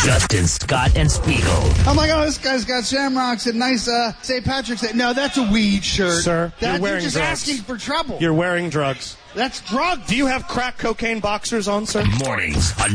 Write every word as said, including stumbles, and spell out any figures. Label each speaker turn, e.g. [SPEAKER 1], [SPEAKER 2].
[SPEAKER 1] Justin, Scott, and Spiegel.
[SPEAKER 2] I'm like, oh, this guy's got shamrocks and nice uh, Saint Patrick's Day. No, that's a weed shirt.
[SPEAKER 3] Sir,
[SPEAKER 2] that,
[SPEAKER 3] you're wearing
[SPEAKER 2] you're just
[SPEAKER 3] drugs.
[SPEAKER 2] asking for trouble.
[SPEAKER 3] You're wearing drugs.
[SPEAKER 2] That's drugs.
[SPEAKER 3] Do you have crack cocaine boxers on, sir?
[SPEAKER 1] Mornings on